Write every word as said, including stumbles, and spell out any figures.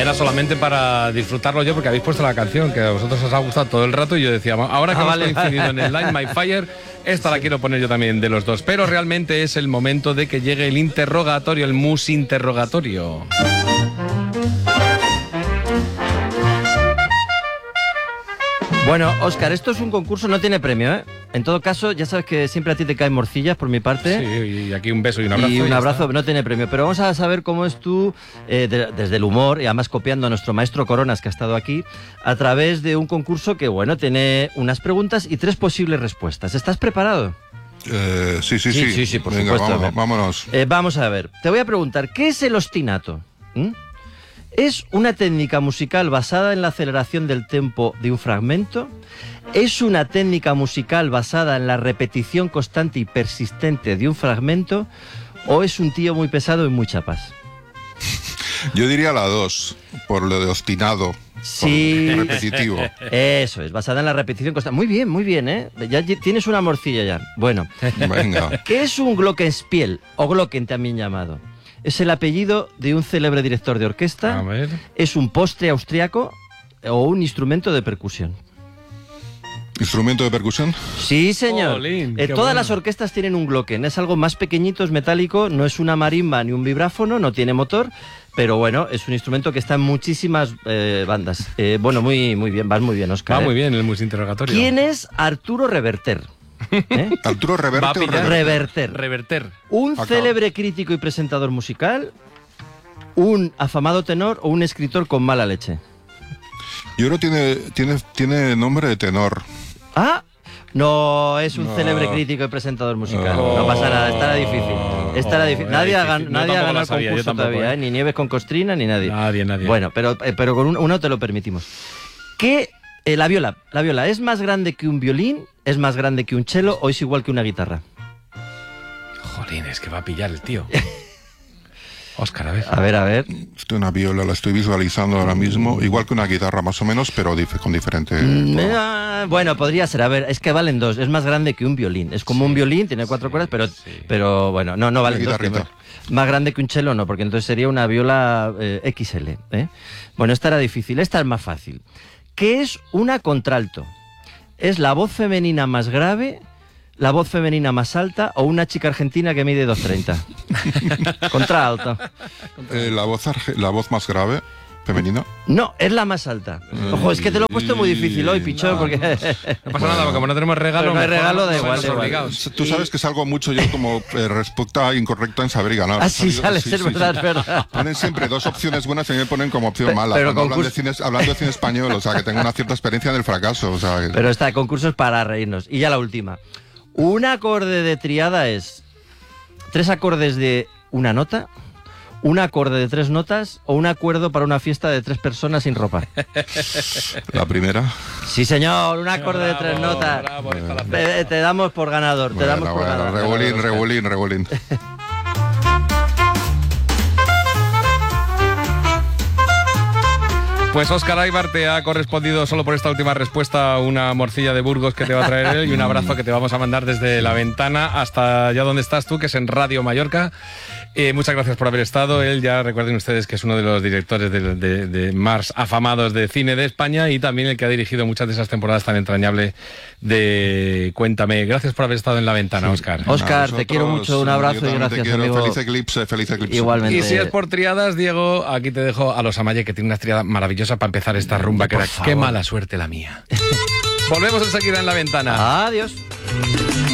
era solamente para disfrutarlo yo, porque habéis puesto la canción que a vosotros os ha gustado todo el rato y yo decía, ahora que ah, hemos vale, coincidido vale. en el Light My Fire, esta la quiero poner yo también de los dos. Pero realmente es el momento de que llegue el interrogatorio, el mus interrogatorio. Bueno, Óscar, esto es un concurso, no tiene premio, ¿eh? En todo caso, ya sabes que siempre a ti te caen morcillas por mi parte. Sí, y aquí un beso y un abrazo. Y un y abrazo, está. no tiene premio. Pero vamos a saber cómo es tú, eh, de, desde el humor, y además copiando a nuestro maestro Coronas, que ha estado aquí, a través de un concurso que, bueno, tiene unas preguntas y tres posibles respuestas. ¿Estás preparado? Eh, sí, sí, Sí, sí. sí, sí, por Venga, supuesto. vámonos. vámonos. Eh, vamos a ver, te voy a preguntar, ¿qué es el ostinato? ¿Mm? ¿Es una técnica musical basada en la aceleración del tempo de un fragmento? ¿Es una técnica musical basada en la repetición constante y persistente de un fragmento? ¿O es un tío muy pesado y muy chapas? Yo diría la dos, por lo de obstinado. Sí. Por repetitivo. Eso es, basada en la repetición constante. Muy bien, muy bien, ¿eh? Ya tienes una morcilla ya. Bueno, Venga. ¿qué es un glockenspiel o glocken también llamado? Es el apellido de un célebre director de orquesta. A ver. Es un postre austriaco o un instrumento de percusión. ¿Instrumento de percusión? Sí, señor. Jolín, Eh, qué todas bueno. las orquestas tienen un glocken. Es algo más pequeñito, es metálico, no es una marimba ni un vibráfono, no tiene motor, pero bueno, es un instrumento que está en muchísimas eh, bandas. Eh, bueno, muy, muy bien, vas muy bien, Óscar. Va ¿eh? muy bien el mus interrogatorio. ¿Quién es Arturo Reverter? ¿Eh? ¿Arturo Va a Reverte o pillar. Reverte? Reverter. Reverter. ¿Un Acabo. célebre crítico y presentador musical? ¿Un afamado tenor o un escritor con mala leche? Yo creo que tiene, tiene, tiene nombre de tenor. Ah, no, es un No. célebre crítico y presentador musical. No. No pasa nada, estará difícil. Estará difícil. Era Nadie ha, difícil. gan- No, nadie ha tampoco ganado la el sabía, yo concurso tampoco, todavía, ¿eh? ¿eh? Ni Nieves con Costrina, ni nadie. Nadie, nadie. Bueno, pero, eh, pero con un- uno te lo permitimos. ¿Qué, eh, la viola, la viola, ¿es más grande que un violín? ¿Es más grande que un cello o es igual que una guitarra? Jolín, es que va a pillar el tío. Óscar, a ver. A ver, a ver. Estoy una viola, la estoy visualizando ahora mismo. Igual que una guitarra más o menos, pero dif- con diferente... Mm, tono. eh, bueno, podría ser. A ver, es que valen dos. Es más grande que un violín. Es como Sí, un violín, tiene cuatro sí, cuerdas, pero, sí. pero bueno, no, no valen Una dos. guitarrita. primero. Más grande que un cello no, porque entonces sería una viola eh, equis ele. ¿eh? Bueno, esta era difícil. Esta es más fácil. ¿Qué es una contralto? ¿Es la voz femenina más grave, la voz femenina más alta o una chica argentina que mide dos treinta? Contralto. Eh, la, voz arge- la voz más grave, femenina. No, es la más alta. Ojo, es que te lo he puesto muy difícil hoy, pichón, No. porque... No pasa nada, porque como no tenemos regalo, Pero no hay mejor regalo, da no igual, somos da igual. obligados. Tú sabes que salgo mucho yo como eh, respuesta incorrecta en saber y ganar. Así Salido- sale, sí, es sí, verdad, sí. es verdad. Ponen siempre dos opciones buenas y me ponen como opción Pe- mala. pero Cuando hablan de, concurso- cine, hablando de cine español, o sea, que tengo una cierta experiencia del fracaso. O sea, que- Pero esta de concurso es para reírnos. Y ya la última. Un acorde de triada es tres acordes de una nota, un acorde de tres notas o un acuerdo para una fiesta de tres personas sin ropa. la primera. Sí, señor, un acorde de tres Bravo, notas. bravo, esta la Te, te damos por ganador, te Bueno, damos por bueno, ganador. rebolín, Oscar. rebolín, rebolín. Pues Óscar Aybar te ha correspondido solo por esta última respuesta una morcilla de Burgos que te va a traer él y un abrazo que te vamos a mandar desde la ventana hasta allá donde estás tú, que es en Radio Mallorca. Eh, muchas gracias por haber estado. Él ya recuerden ustedes que es uno de los directores de, de- de más afamados de cine de España y también el que ha dirigido muchas de esas temporadas tan entrañables de Cuéntame. Gracias por haber estado en la ventana, Óscar. Óscar, A te quiero vosotros, mucho, un abrazo yo y también te gracias, quiero. amigo. Feliz eclipse, feliz eclipse. Igualmente. Y si es por triadas, Diego, aquí te dejo a los Amaye, que tiene una triada maravillosa para empezar esta rumba, que Por era favor. Qué mala suerte la mía. Volvemos enseguida en la ventana. Adiós.